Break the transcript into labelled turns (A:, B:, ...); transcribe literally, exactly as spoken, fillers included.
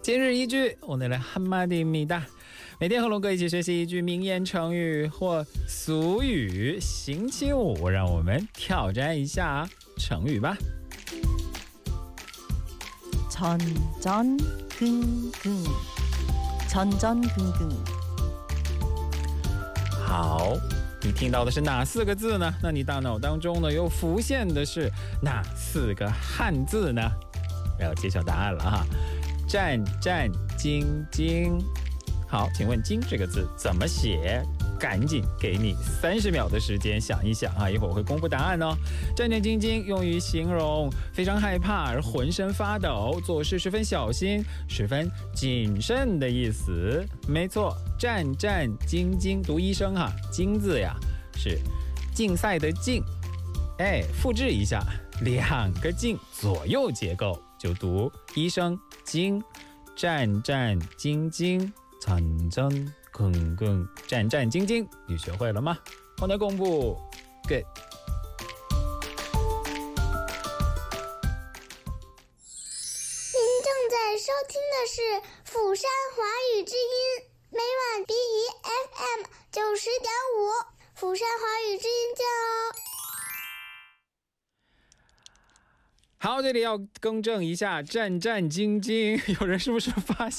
A: 今日一句，오늘의 한마디입니다。每天和龙哥一起学习一句名言成语或俗语。星期五，让我们挑战一下成语吧。
B: 전전긍긍 전전긍긍。
A: 好，你听到的是哪四个字呢？那你大脑当中呢又浮现的是哪四个汉字呢？要揭晓答案了哈。战战兢兢。好，请问兢这个字怎么写？赶紧给你三十秒的时间想一想啊，一会儿我会公布答案哦。战战兢兢用于形容非常害怕而浑身发抖，做事十分小心、十分谨慎的意思。没错，战战兢兢，读医生哈，兢字呀是竞赛的竞，哎，复制一下，两个竞左右结构就读医生兢，战战兢兢。전전긍긍，战战兢兢，你学会了吗？我来公布 ，Good。
C: 您正在收听的是釜山华语之音，每晚 B E F M 九十点五，釜山华语之音见哦。
A: 好，这里要更正一下，战战兢兢，有人是不是发现？